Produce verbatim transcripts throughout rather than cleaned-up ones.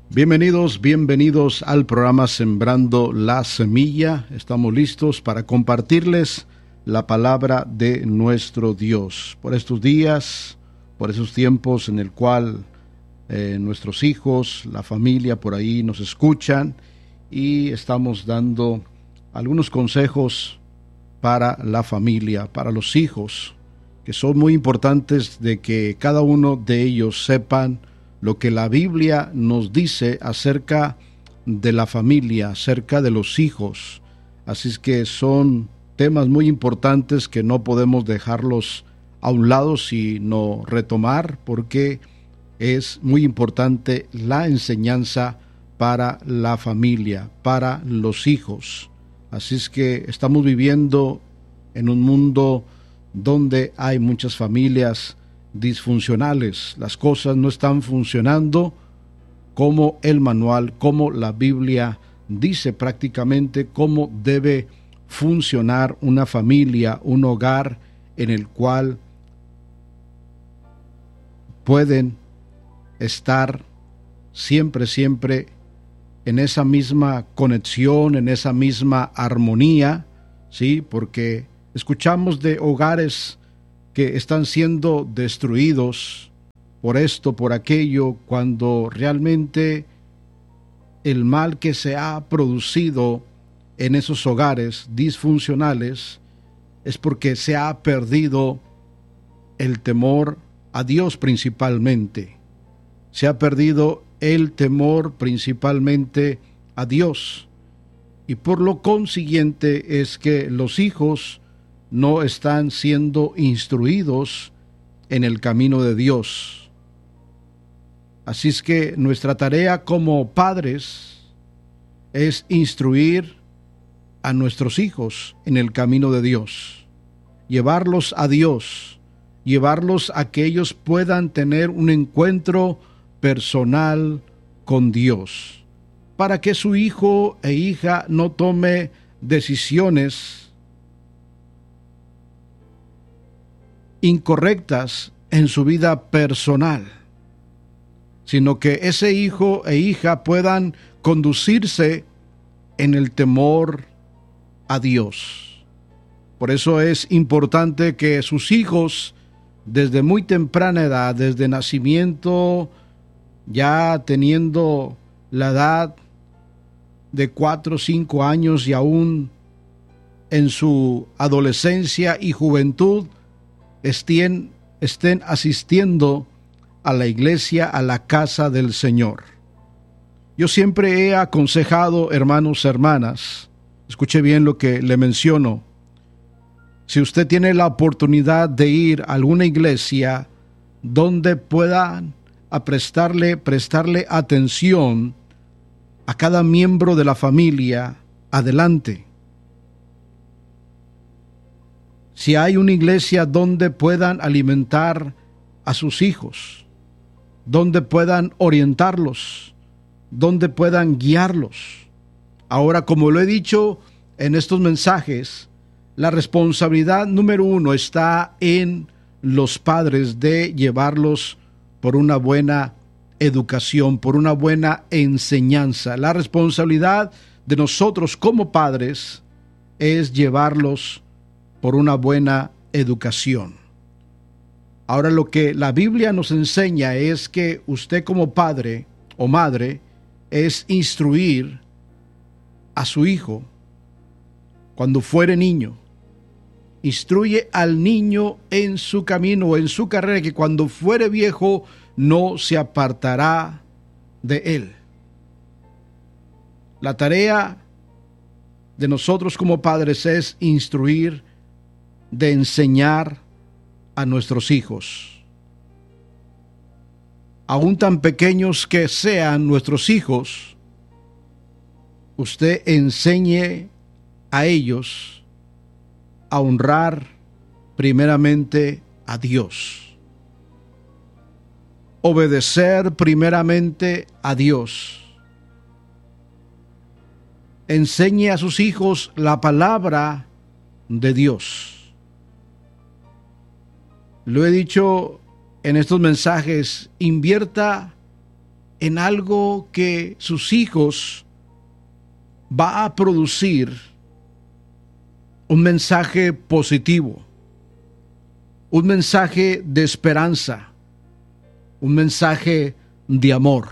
Bienvenidos, bienvenidos al programa Sembrando la Semilla. Estamos listos para compartirles la palabra de nuestro Dios. Por estos días, por esos tiempos en el cual eh, nuestros hijos, la familia por ahí nos escuchan y estamos dando algunos consejos para la familia, para los hijos, que son muy importantes de que cada uno de ellos sepan lo que la Biblia nos dice acerca de la familia, acerca de los hijos. Así es que son temas muy importantes que no podemos dejarlos a un lado, sino retomar, porque es muy importante la enseñanza para la familia, para los hijos. Así es que estamos viviendo en un mundo donde hay muchas familias disfuncionales. Las cosas no están funcionando como el manual, como la Biblia dice prácticamente cómo debe funcionar una familia, un hogar en el cual pueden estar siempre, siempre en esa misma conexión, en esa misma armonía, ¿sí? Porque escuchamos de hogares que están siendo destruidos por esto, por aquello, cuando realmente el mal que se ha producido en esos hogares disfuncionales es porque se ha perdido el temor a Dios principalmente. Se ha perdido el temor principalmente a Dios. Y por lo consiguiente es que los hijos no están siendo instruidos en el camino de Dios. Así es que nuestra tarea como padres es instruir a nuestros hijos en el camino de Dios, llevarlos a Dios, llevarlos a que ellos puedan tener un encuentro personal con Dios, para que su hijo e hija no tome decisiones incorrectas en su vida personal, sino que ese hijo e hija puedan conducirse en el temor a Dios. Por eso es importante que sus hijos, desde muy temprana edad, desde nacimiento, ya teniendo la edad de cuatro o cinco años y aún en su adolescencia y juventud, estén, estén asistiendo a la iglesia, a la casa del Señor. Yo siempre he aconsejado, hermanos, hermanas, escuche bien lo que le menciono. Si usted tiene la oportunidad de ir a alguna iglesia donde puedan a prestarle, prestarle atención a cada miembro de la familia, adelante. Si hay una iglesia donde puedan alimentar a sus hijos, donde puedan orientarlos, donde puedan guiarlos. Ahora, como lo he dicho en estos mensajes, la responsabilidad número uno está en los padres de llevarlos por una buena educación, por una buena enseñanza. La responsabilidad de nosotros como padres es llevarlos por una buena educación. Ahora, lo que la Biblia nos enseña es que usted como padre o madre es instruir a su hijo cuando fuere niño. Instruye al niño en su camino, en su carrera, que cuando fuere viejo no se apartará de él. La tarea de nosotros como padres es instruir, de enseñar a nuestros hijos. Aún tan pequeños que sean nuestros hijos, usted enseñe a ellos a honrar primeramente a Dios, obedecer primeramente a Dios. Enseñe a sus hijos la palabra de Dios. Lo he dicho en estos mensajes, invierta en algo que sus hijos va a producir un mensaje positivo, un mensaje de esperanza, un mensaje de amor.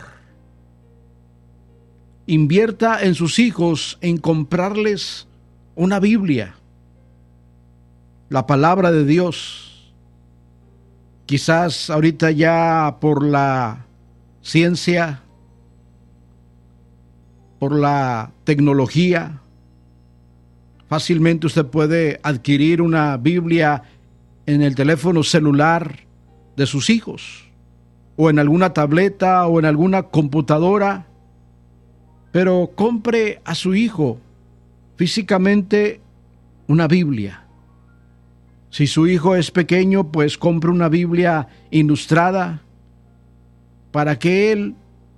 Invierta en sus hijos en comprarles una Biblia, la palabra de Dios. Quizás ahorita ya por la ciencia, por la tecnología, fácilmente usted puede adquirir una Biblia en el teléfono celular de sus hijos, o en alguna tableta, o en alguna computadora. Pero compre a su hijo físicamente una Biblia. Si su hijo es pequeño, pues compre una Biblia ilustrada para que él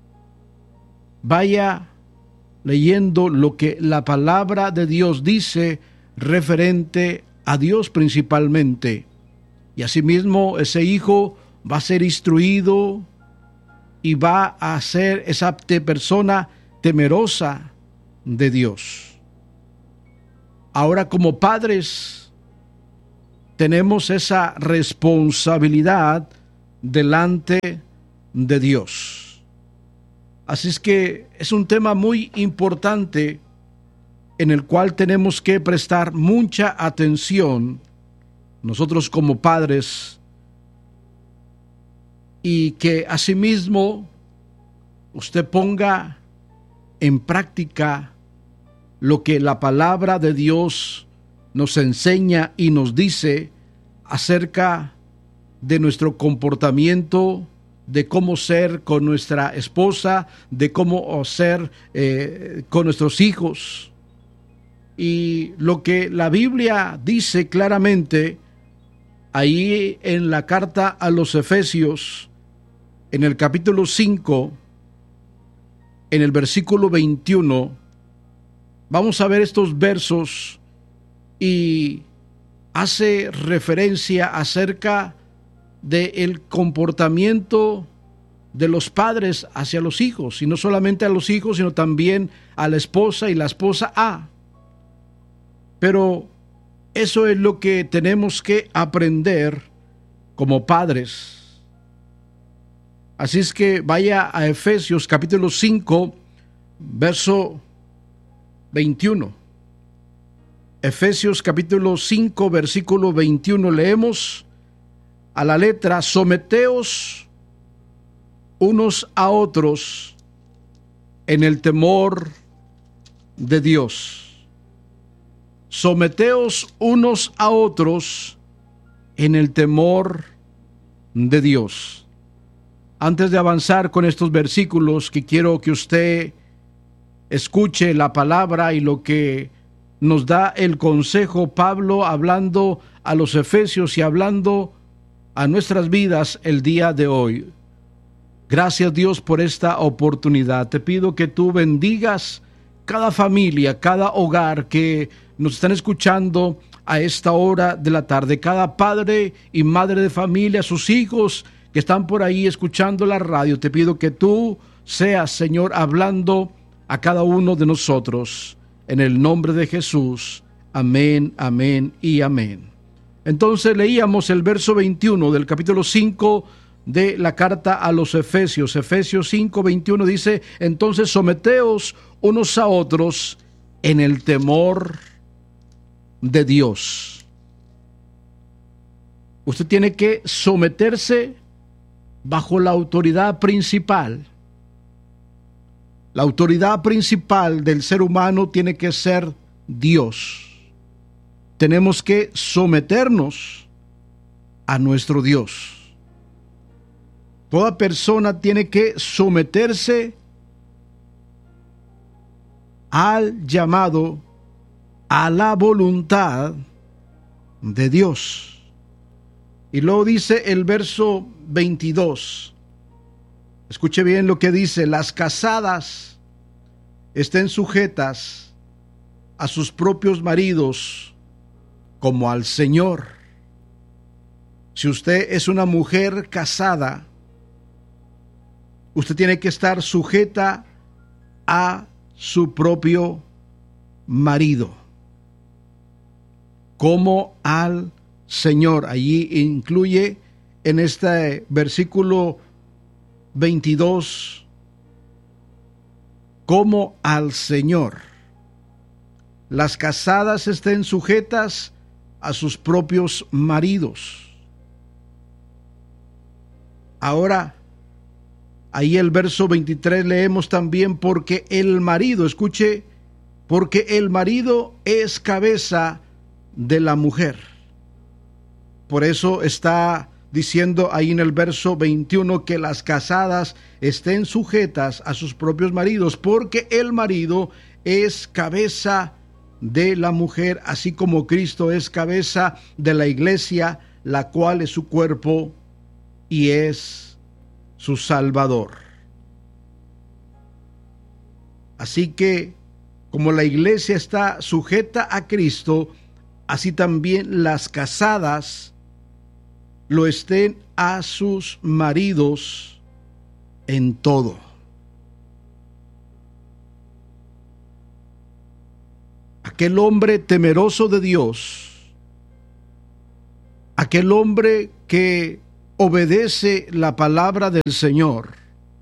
vaya leyendo lo que la palabra de Dios dice referente a Dios principalmente. Y asimismo ese hijo va a ser instruido y va a ser esa persona temerosa de Dios. Ahora, como padres, tenemos esa responsabilidad delante de Dios. Así es que es un tema muy importante en el cual tenemos que prestar mucha atención nosotros como padres, y que asimismo usted ponga en práctica lo que la palabra de Dios nos enseña y nos dice acerca de nuestro comportamiento, de cómo ser con nuestra esposa, de cómo ser eh, con nuestros hijos. Y lo que la Biblia dice claramente ahí en la carta a los Efesios, en el capítulo cinco, en el versículo veintiuno, vamos a ver estos versos y hace referencia acerca del comportamiento de los padres hacia los hijos, y no solamente a los hijos, sino también a la esposa y la esposa a. Pero eso es lo que tenemos que aprender como padres. Así es que vaya a Efesios capítulo cinco, verso veintiuno. Efesios capítulo cinco, versículo veintiuno, leemos a la letra: someteos unos a otros en el temor de Dios. Someteos unos a otros en el temor de Dios. Antes de avanzar con estos versículos, que quiero que usted escuche la palabra y lo que nos da el consejo Pablo hablando a los efesios y hablando a nuestras vidas el día de hoy. Gracias, Dios, por esta oportunidad. Te pido que tú bendigas cada familia, cada hogar que nos están escuchando a esta hora de la tarde, cada padre y madre de familia, sus hijos que están por ahí escuchando la radio. Te pido que tú seas, Señor, hablando a cada uno de nosotros, en el nombre de Jesús. Amén, amén y amén. Entonces leíamos el verso veintiuno del capítulo cinco de la carta a los Efesios. Efesios cinco, veintiuno dice: entonces someteos unos a otros en el temor de Dios. Usted tiene que someterse bajo la autoridad principal. La autoridad principal del ser humano tiene que ser Dios. Tenemos que someternos a nuestro Dios. Toda persona tiene que someterse al llamado, a la voluntad de Dios. Y luego dice el verso veintidós. Escuche bien lo que dice: las casadas estén sujetas a sus propios maridos como al Señor. Si usted es una mujer casada, usted tiene que estar sujeta a su propio marido, como al Señor. Allí incluye en este versículo veintidós, como al Señor. Las casadas estén sujetas a sus propios maridos. Ahora, ahí el verso veintitrés leemos también, porque el marido, escuche, porque el marido es cabeza de la mujer. Por eso está diciendo ahí en el verso veintiuno que las casadas estén sujetas a sus propios maridos, porque el marido es cabeza de la mujer, así como Cristo es cabeza de la iglesia, la cual es su cuerpo y es su Salvador. Así que, como la iglesia está sujeta a Cristo, así también las casadas lo estén a sus maridos en todo. Aquel hombre temeroso de Dios, aquel hombre que obedece la palabra del Señor.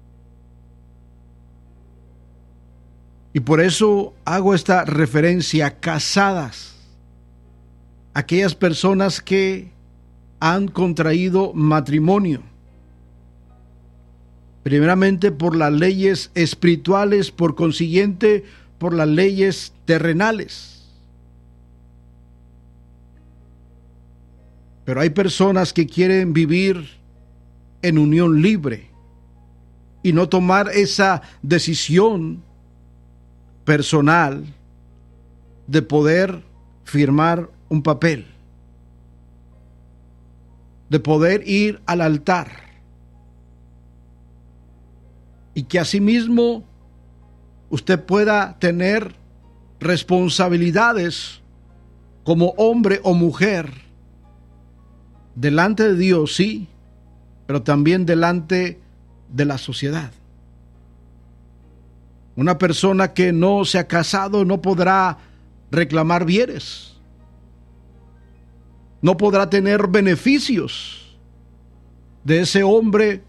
Y por eso hago esta referencia, casadas, aquellas personas que han contraído matrimonio, primeramente por las leyes espirituales, por consiguiente por las leyes terrenales. Pero hay personas que quieren vivir en unión libre y no tomar esa decisión personal de poder firmar un papel, de poder ir al altar, y que asimismo usted pueda tener responsabilidades como hombre o mujer delante de Dios, sí, pero también delante de la sociedad. Una persona que no se ha casado no podrá reclamar bienes, no podrá tener beneficios de ese hombre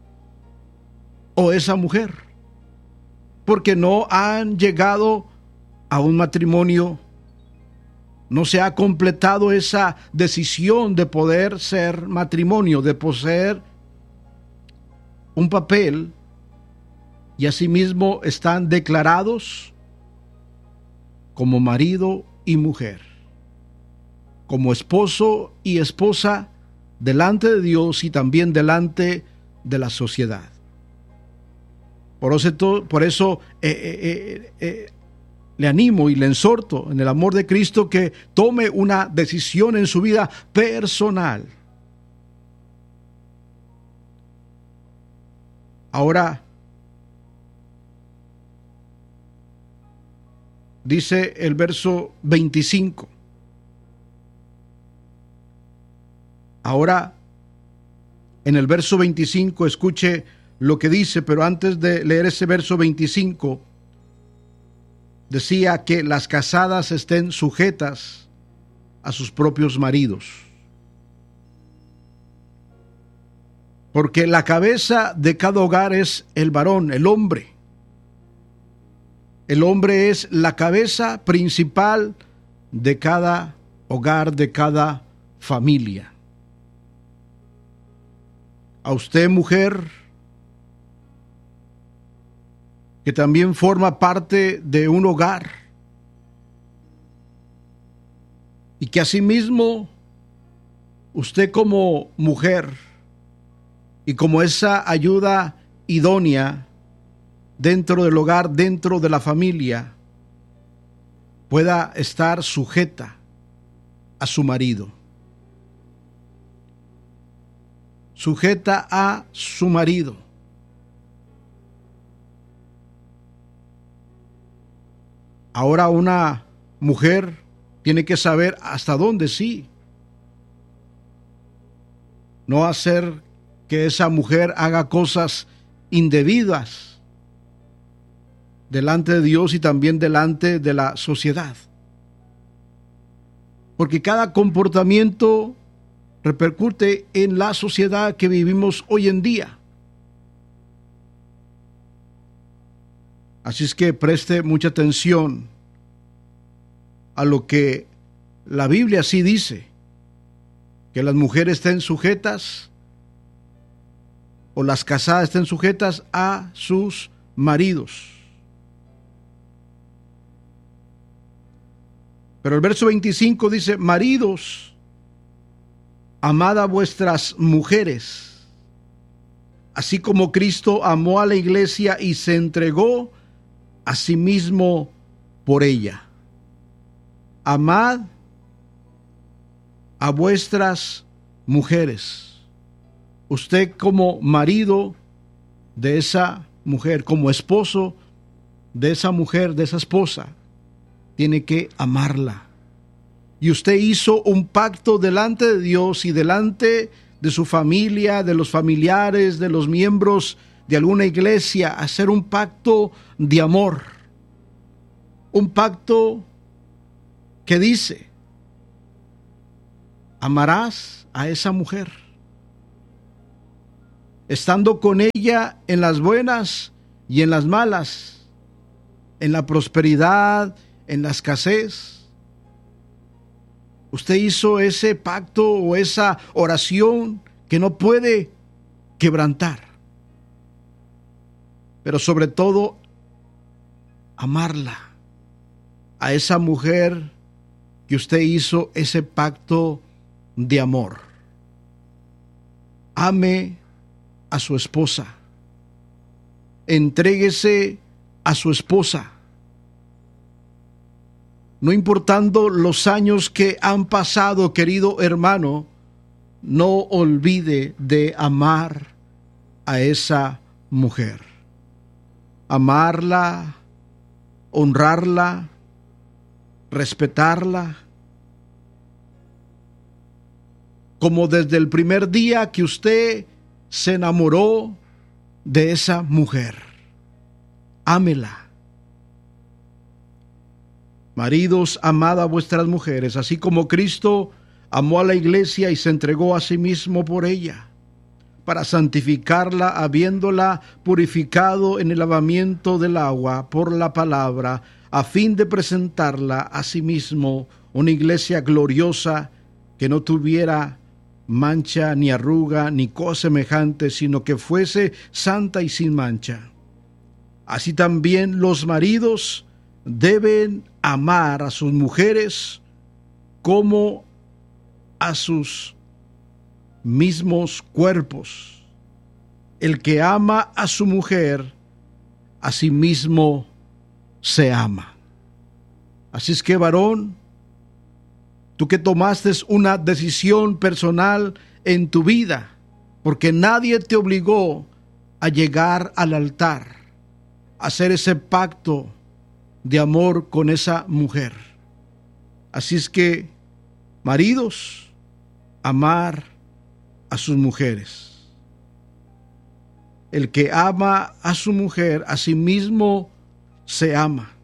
o esa mujer, porque no han llegado a un matrimonio, no se ha completado esa decisión de poder ser matrimonio, de poseer un papel, y asimismo están declarados como marido y mujer, como esposo y esposa delante de Dios y también delante de la sociedad. Por eso, por eso eh, eh, eh, le animo y le exhorto en el amor de Cristo que tome una decisión en su vida personal. Ahora, dice el verso veinticinco. Ahora, en el verso veinticinco, escuche lo que dice, pero antes de leer ese verso veinticinco, decía que las casadas estén sujetas a sus propios maridos. Porque la cabeza de cada hogar es el varón, el hombre. El hombre es la cabeza principal de cada hogar, de cada familia. A usted, mujer, que también forma parte de un hogar, y que asimismo usted como mujer y como esa ayuda idónea dentro del hogar, dentro de la familia, pueda estar sujeta a su marido, sujeta a su marido. Ahora una mujer tiene que saber hasta dónde sí. No hacer que esa mujer haga cosas indebidas delante de Dios y también delante de la sociedad. Porque cada comportamiento repercute en la sociedad que vivimos hoy en día. Así es que preste mucha atención a lo que la Biblia sí dice, que las mujeres estén sujetas o las casadas estén sujetas a sus maridos. Pero el verso veinticinco dice: maridos, amad a vuestras mujeres, así como Cristo amó a la iglesia y se entregó a sí mismo por ella. Amad a vuestras mujeres. Usted como marido de esa mujer, como esposo de esa mujer, de esa esposa, tiene que amarla. Y usted hizo un pacto delante de Dios y delante de su familia, de los familiares, de los miembros de alguna iglesia, hacer un pacto de amor. Un pacto que dice: amarás a esa mujer, estando con ella en las buenas y en las malas, en la prosperidad, en la escasez. Usted hizo ese pacto o esa oración que no puede quebrantar. Pero sobre todo, amarla, a esa mujer que usted hizo ese pacto de amor. Ame a su esposa. Entréguese a su esposa. No importando los años que han pasado, querido hermano, no olvide de amar a esa mujer. Amarla, honrarla, respetarla, como desde el primer día que usted se enamoró de esa mujer. Ámela. Maridos, amad a vuestras mujeres, así como Cristo amó a la iglesia y se entregó a sí mismo por ella, para santificarla, habiéndola purificado en el lavamiento del agua por la palabra, a fin de presentarla a sí mismo una iglesia gloriosa, que no tuviera mancha, ni arruga, ni cosa semejante, sino que fuese santa y sin mancha. Así también los maridos deben amar a sus mujeres como a sus mismos cuerpos. El que ama a su mujer, a sí mismo se ama. Así es que, varón, tú que tomaste una decisión personal en tu vida, porque nadie te obligó a llegar al altar, a hacer ese pacto de amor con esa mujer. Así es que, maridos, amar a sus mujeres. El que ama a su mujer, a sí mismo se ama.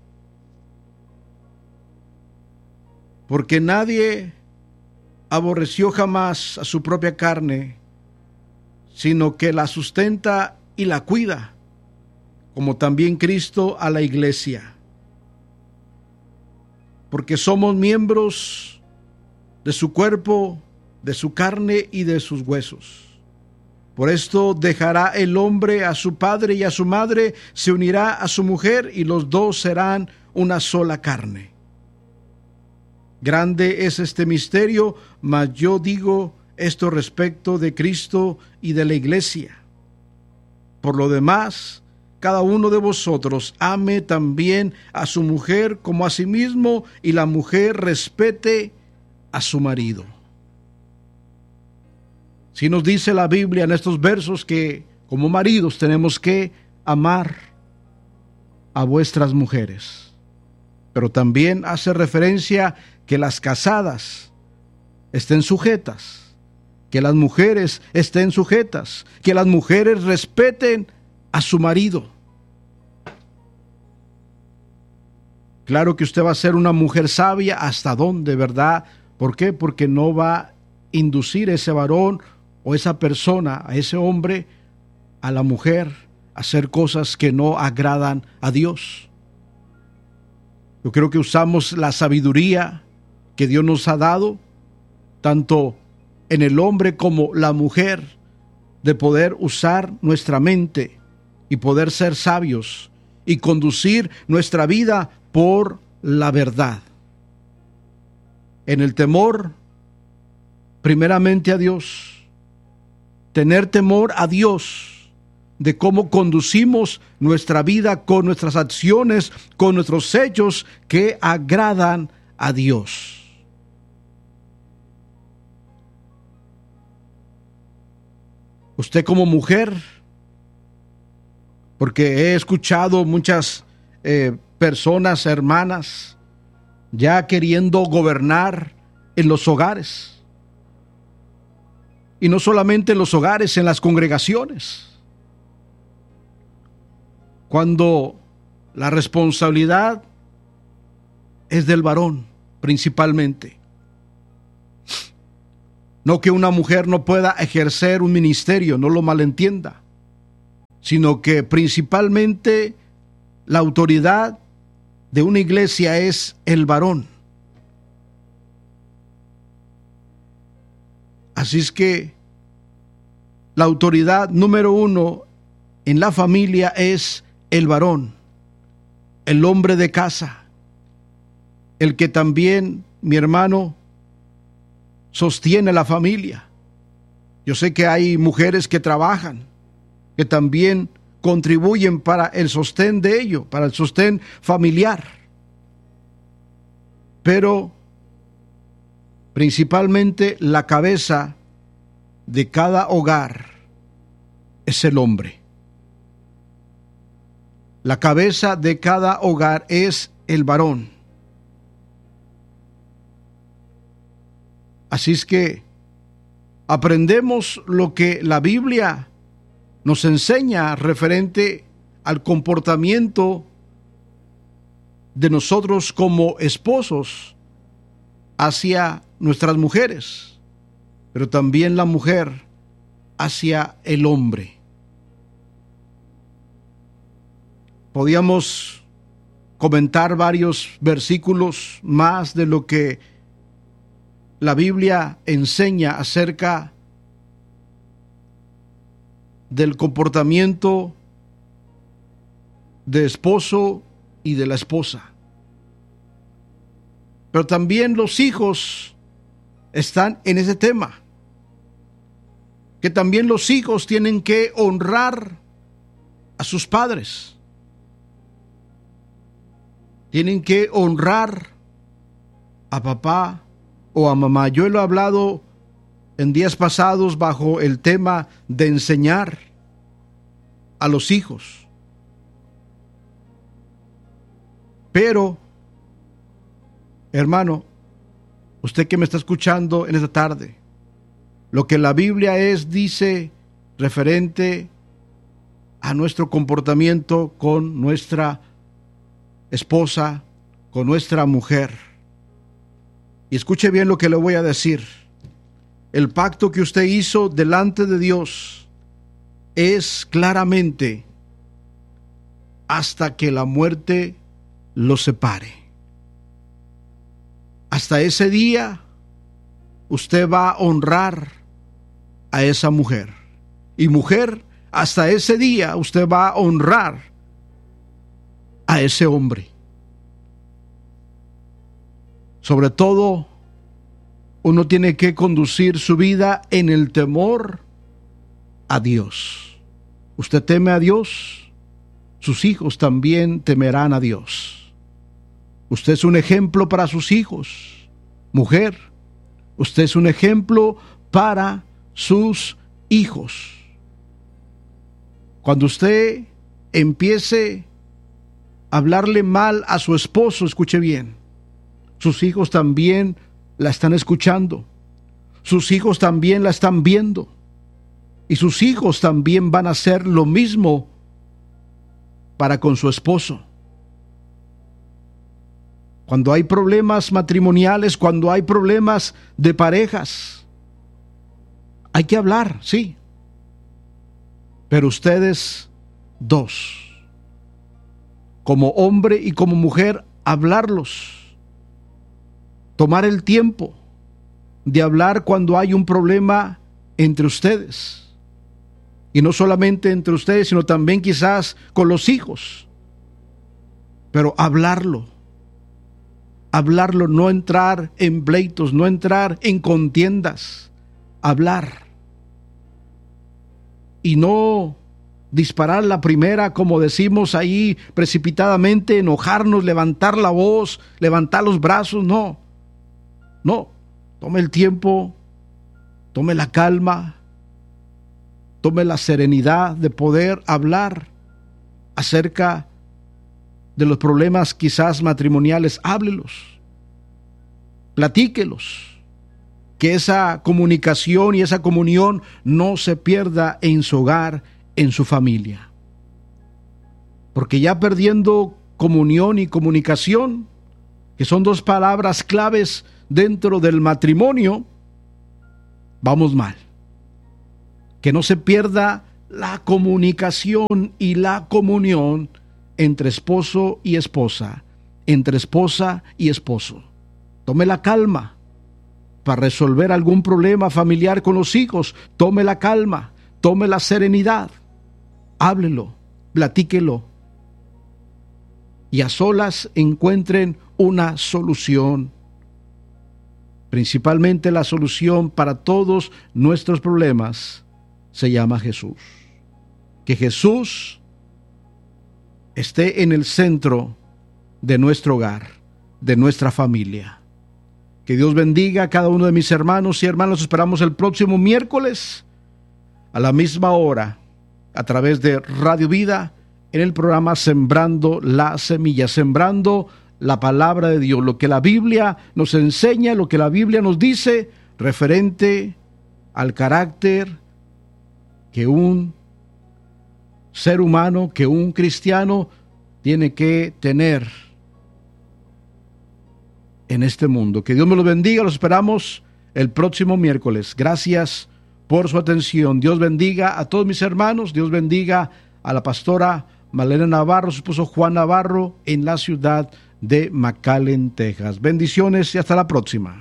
Porque nadie aborreció jamás a su propia carne, sino que la sustenta y la cuida, como también Cristo a la iglesia. Porque somos miembros de su cuerpo, de su carne y de sus huesos. Por esto dejará el hombre a su padre y a su madre, se unirá a su mujer y los dos serán una sola carne. Grande es este misterio, mas yo digo esto respecto de Cristo y de la iglesia. Por lo demás, cada uno de vosotros ame también a su mujer como a sí mismo, y la mujer respete a su marido. Si nos dice la Biblia en estos versos que como maridos tenemos que amar a vuestras mujeres, pero también hace referencia que las casadas estén sujetas, que las mujeres estén sujetas, que las mujeres respeten a su marido. Claro que usted va a ser una mujer sabia. ¿Hasta dónde, verdad? ¿Por qué? Porque no va a inducir a ese varón o esa persona, a ese hombre, a la mujer, a hacer cosas que no agradan a Dios. Yo creo que usamos la sabiduría que Dios nos ha dado, tanto en el hombre como la mujer, de poder usar nuestra mente y poder ser sabios y conducir nuestra vida por la verdad. En el temor, primeramente a Dios. Tener temor a Dios de cómo conducimos nuestra vida con nuestras acciones, con nuestros hechos que agradan a Dios. Usted como mujer, porque he escuchado muchas eh, personas, hermanas, ya queriendo gobernar en los hogares. Y no solamente en los hogares, en las congregaciones. Cuando la responsabilidad es del varón, principalmente. No que una mujer no pueda ejercer un ministerio, no lo malentienda, sino que principalmente la autoridad de una iglesia es el varón. Así es que la autoridad número uno en la familia es el varón, el hombre de casa, el que también, mi hermano, sostiene la familia. Yo sé que hay mujeres que trabajan, que también contribuyen para el sostén de ello, para el sostén familiar. Pero principalmente la cabeza de cada hogar es el hombre. La cabeza de cada hogar es el varón. Así es que aprendemos lo que la Biblia nos enseña referente al comportamiento de nosotros como esposos hacia nuestras mujeres, pero también la mujer hacia el hombre. Podíamos comentar varios versículos más de lo que la Biblia enseña acerca del comportamiento de esposo y de la esposa. Pero también los hijos están en ese tema, que también los hijos tienen que honrar a sus padres, tienen que honrar a papá o a mamá. Yo lo he hablado en días pasados bajo el tema de enseñar a los hijos. Pero, hermano, usted que me está escuchando en esta tarde, lo que la Biblia es, dice, referente a nuestro comportamiento con nuestra esposa, con nuestra mujer. Y escuche bien lo que le voy a decir. El pacto que usted hizo delante de Dios es claramente hasta que la muerte los separe. Hasta ese día usted va a honrar a esa mujer. Y mujer, hasta ese día usted va a honrar a ese hombre. Sobre todo, uno tiene que conducir su vida en el temor a Dios. Usted teme a Dios, sus hijos también temerán a Dios. Usted es un ejemplo para sus hijos. Mujer, usted es un ejemplo para sus hijos. Cuando usted empiece a hablarle mal a su esposo, escuche bien, sus hijos también la están escuchando. Sus hijos también la están viendo. Y sus hijos también van a hacer lo mismo para con su esposo. Cuando hay problemas matrimoniales, cuando hay problemas de parejas, hay que hablar, sí. Pero ustedes dos, como hombre y como mujer, hablarlos. Tomar el tiempo de hablar cuando hay un problema entre ustedes. Y no solamente entre ustedes, sino también quizás con los hijos. Pero hablarlo. Hablarlo, no entrar en pleitos, no entrar en contiendas. Hablar. Y no disparar la primera, como decimos ahí precipitadamente, enojarnos, levantar la voz, levantar los brazos, no. No, tome el tiempo, tome la calma, tome la serenidad de poder hablar acerca de los problemas quizás matrimoniales. Háblelos, platíquelos, que esa comunicación y esa comunión no se pierda en su hogar, en su familia. Porque ya perdiendo comunión y comunicación, que son dos palabras claves dentro del matrimonio, vamos mal. Que no se pierda la comunicación y la comunión entre esposo y esposa, entre esposa y esposo. Tome la calma para resolver algún problema familiar con los hijos. Tome la calma, tome la serenidad, háblelo, platíquelo y a solas encuentren una solución. Principalmente la solución para todos nuestros problemas se llama Jesús. Que Jesús esté en el centro de nuestro hogar, de nuestra familia. Que Dios bendiga a cada uno de mis hermanos y hermanas. Esperamos el próximo miércoles a la misma hora a través de Radio Vida en el programa Sembrando la Semilla, sembrando la palabra de Dios, lo que la Biblia nos enseña, lo que la Biblia nos dice referente al carácter que un ser humano, que un cristiano tiene que tener en este mundo. Que Dios me los bendiga, los esperamos el próximo miércoles. Gracias por su atención. Dios bendiga a todos mis hermanos, Dios bendiga a la pastora Malena Navarro, su esposo Juan Navarro en la ciudad de McAllen, Texas. Bendiciones y hasta la próxima.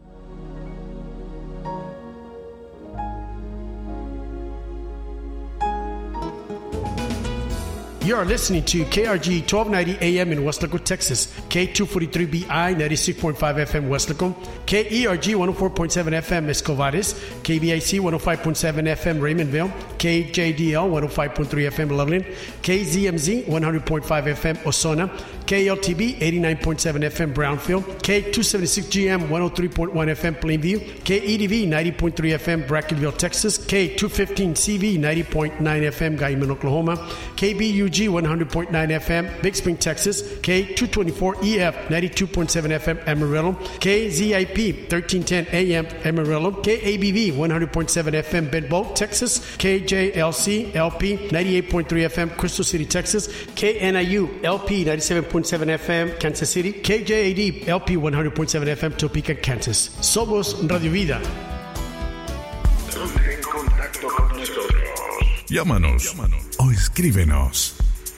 You are listening to K R G twelve ninety A M in Weslaco, Texas, K two forty-three B I ninety-six point five F M Weslaco, K E R G one oh four point seven F M Escovares, K B I C one oh five point seven F M Raymondville, K J D L one oh five point three F M Loveland, K Z M Z one hundred point five F M Osona, K L T B eighty-nine point seven F M Brownfield, K two seventy-six G M one oh three point one F M Plainview, K E D V ninety point three F M Brackenville, Texas, K two fifteen C V ninety point nine F M Guyman, Oklahoma, K B U G one hundred point nine F M Big Spring, Texas, K two twenty-four E F ninety-two point seven F M Amarillo, K Z I P thirteen ten A M Amarillo, K A B V one hundred point seven F M Bedboe, Texas, K J L C L P ninety-eight point three F M Crystal City, Texas, K N I U L P ninety-seven point seven F M Kansas City, K J A D L P one hundred point seven F M Topeka, Kansas. Somos Radio Vida. Ponte en contacto con nosotros. Llámanos, Llámanos o escríbenos.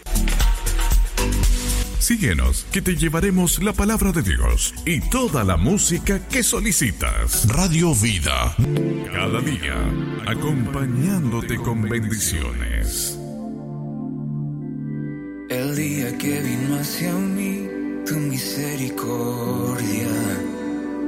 Síguenos, que te llevaremos la palabra de Dios y toda la música que solicitas. Radio Vida, cada día acompañándote con bendiciones. El día que vino hacia mí tu misericordia,